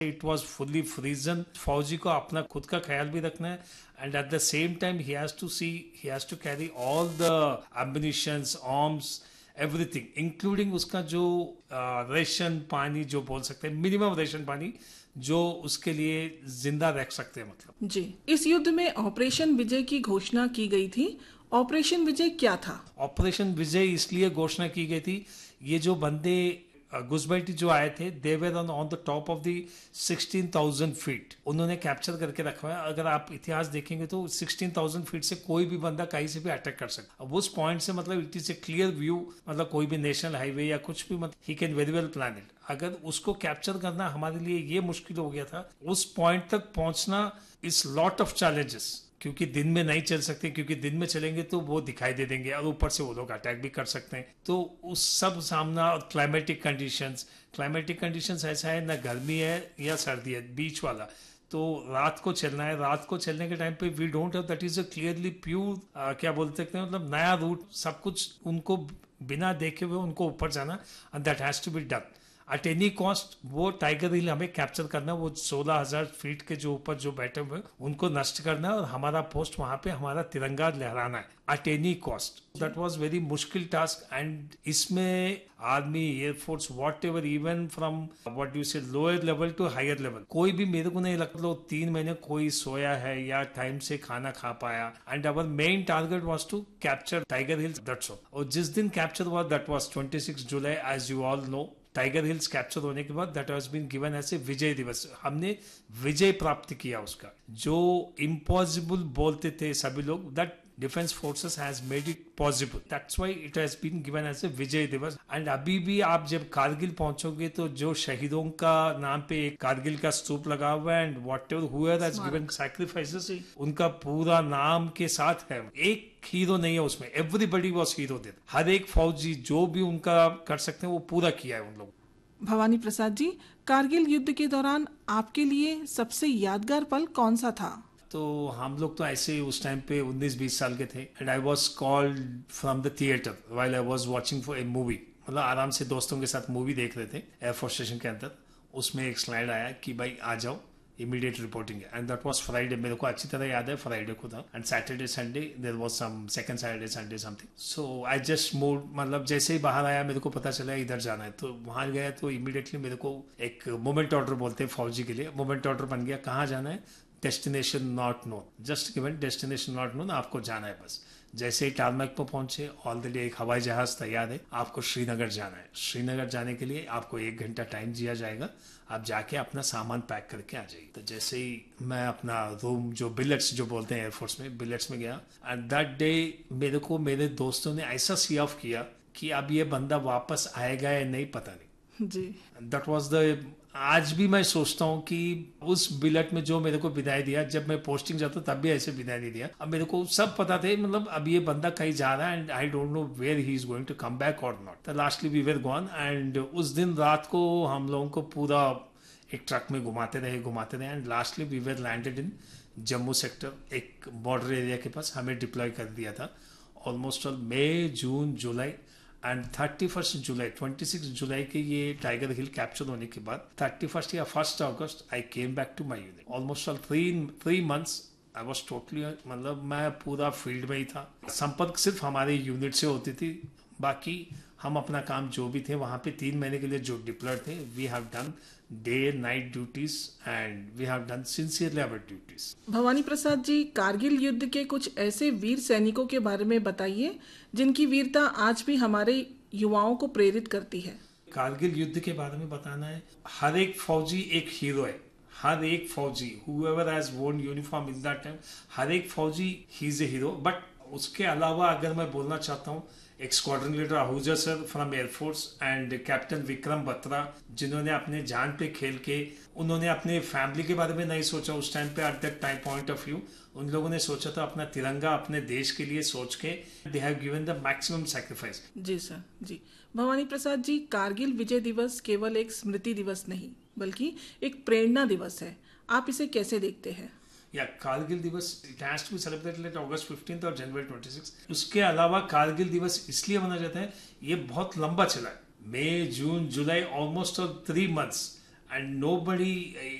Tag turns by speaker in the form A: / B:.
A: It was fully फ्रीजन। फौजी को अपना खुद का ख्याल भी रखना है, and at the same time he has to carry all the ammunitions, arms, everything, including उसका जो रेशन पानी, जो बोल सकते हैं मिनिमम रेशन पानी, जो उसके लिए जिंदा रख सकते हैं मतलब।
B: जी, इस युद्ध में ऑपरेशन विजय की घोषणा की गई थी। ऑपरेशन विजय क्या था?
A: ऑपरेशन विजय इसलिए घोषणा की गई थी, ये जो बंदे गुजबैटी जो आए थे, दे were on the top of the 16,000 feet, उन्होंने कैप्चर करके रखा है। अगर आप इतिहास देखेंगे तो 16,000 फीट से कोई भी बंदा कहीं से भी अटैक कर सकता है। अब उस पॉइंट से मतलब it is a clear view, मतलब कोई भी नेशनल हाईवे या कुछ भी, मतलब he can very well plan it. अगर उसको कैप्चर करना हमारे लिए ये मुश्किल हो गया था, उस पॉइंट तक पहुंचना इज लॉट ऑफ चैलेंजेस, क्योंकि दिन में नहीं चल सकते, क्योंकि दिन में चलेंगे तो वो दिखाई दे देंगे और ऊपर से वो लोग अटैक भी कर सकते हैं। तो उस सब सामना, और क्लाइमेटिक कंडीशंस ऐसा है, ना गर्मी है या सर्दी है, बीच वाला। तो रात को चलना है, रात को चलने के टाइम पे we don't have that is a clearly pure, क्या बोल सकते हैं, मतलब नया रूट, सब कुछ उनको बिना देखे हुए उनको ऊपर जाना, and that has to be done at any cost. वो टाइगर हिल हमें कैप्चर करना, वो 16,000 फीट के जो ऊपर जो बैठे हुए उनको नष्ट करना है, और हमारा पोस्ट वहां पे हमारा तिरंगा लहराना है at any cost. That was very मुश्किल टास्क, एंड इसमें army, air force, what ever, even from what you से lower level to hire level, कोई भी मेरे को नहीं लगता लो 3 महीने कोई सोया है या टाइम से खाना खा पाया। And our main target was to capture tiger hills, that's all. और जिस दिन कैप्चर हुआ that was 26 July, as you all know. Tiger hills capture होने के बाद that has been given as a विजय दिवस, हमने विजय प्राप्त किया उसका। जो इम्पॉसिबल बोलते थे सभी लोग, that defence forces has made it possible, that's why it has been given as a विजय दिवस। एंड अभी भी आप जब कारगिल पहुंचोगे तो जो शहीदों का नाम पे एक कारगिल का स्तूप लगा हुआ है, and what ever whoever has given sacrifices, उनका पूरा नाम के साथ है। एक हीरो नहीं है उसमें, एवरीबडी वॉज हीरो देयर। हर एक फौजी जो भी उनका कर सकते हैं वो पूरा किया है उन लोगों।
B: भवानी प्रसाद जी, कारगिल युद्ध के दौरान आपके लिए सबसे यादगार पल कौन सा था?
A: तो हम लोग तो ऐसे उस टाइम पे 19-20 साल के थे, and I was called from the theatre while I was watching for a movie. मतलब आराम से दोस्तों के साथ मूवी देख रहे थे एयरफोर्स स्टेशन के अंदर। उसमें एक स्लाइड आया कि भाई आ जाओ, इमीडिएट रिपोर्टिंग है, एंड दैट वाज फ्राइडे। मेरे को अच्छी तरह याद है फ्राइडे को था, and Saturday Sunday there was some second Saturday Sunday something. So I just move, मतलब जैसे ही बाहर आया मेरे को पता चला इधर जाना है, तो वहां गया तो इमीडिएटली मेरे को एक मोमेंट ऑर्डर बोलते हैं फौजी के लिए, मोमेंट ऑर्डर बन गया। कहाँ जाना है? Destination not known, just given destination not known, आपको जाना है बस। जैसे ही टारमैक पर पहुंचे, ऑलरेडी एक हवाई जहाज तैयार है, आपको श्रीनगर जाना है। श्रीनगर जाने के लिए आपको 1 घंटा टाइम दिया जाएगा, आप जाके अपना सामान पैक करके आ जाइए। तो जैसे ही मैं अपना रूम, जो बिलेट्स जो बोलते हैं एयरफोर्स में, बिलेट्स में गया, एंड दैट डे मेरे को मेरे दोस्तों ने ऐसा सी ऑफ किया कि अब ये बंदा वापस आएगा या नहीं पता नहीं
B: जी।
A: दैट वाज द, आज भी मैं सोचता हूँ कि उस बिलेट में जो मेरे को विदाई दिया, जब मैं पोस्टिंग जाता तब भी ऐसे विदाई नहीं दिया। अब मेरे को सब पता थे, मतलब अब ये बंदा कहीं जा रहा है, and I don't know where he is going to come back और नॉट। तो lastly we were gone, and उस दिन रात को हम लोगों को पूरा एक ट्रक में घुमाते रहे, and lastly we were landed in Jammu sector, एक बॉर्डर एरिया के पास हमें डिप्लॉय कर दिया था। Almost all May, June, July, and 31 जुलाई, 26 जुलाई के ये टाइगर हिल कैप्चर होने के बाद 31 या 1 अगस्त आई came back to my unit. Almost all 3 months I was totally, मतलब मैं पूरा फील्ड में ही था। संपर्क सिर्फ हमारे यूनिट से होती थी, बाकी हम अपना काम जो भी थे वहां पे 3 महीने के लिए जो डिप्लॉयड थे, we have done day night duties, and we have done sincerely our duties.
B: Bhavani Prasad ji, Kargil युद्ध के कुछ ऐसे वीर सैनिकों के बारे में बताइए जिनकी वीरता आज भी हमारे युवाओं को प्रेरित करती है।
A: कारगिल युद्ध के बारे में बताना है, हर एक फौजी एक हीरो है। हर एक फौजी, whoever has worn uniform in that time, हर एक फौजी he is a hero. But उसके अलावा अगर मैं बोलना चाहता हूँ, एक squadron leader Ahuja sir from air force, and captain Vikram Batra, जिन्होंने अपने जान पे खेल के, उन्होंने अपने फैमिली के बारे में नहीं सोचा उस टाइम पे। At that time point of view उन लोगों ने सोचा था अपना तिरंगा अपने देश के लिए सोच के, they have given the maximum sacrifice.
B: Ji sir, जी। भवानी प्रसाद जी, कारगिल विजय दिवस केवल एक स्मृति दिवस नहीं बल्कि एक प्रेरणा दिवस है, आप इसे कैसे देखते हैं?
A: या कारगिल दिवस, it has to be celebrated eight August 15 और January 26। उसके अलावा कारगिल दिवस इसलिए मनाया जाता है, ये बहुत लंबा चला है, मई, जून, जुलाई, ऑलमोस्ट 3 months, and nobody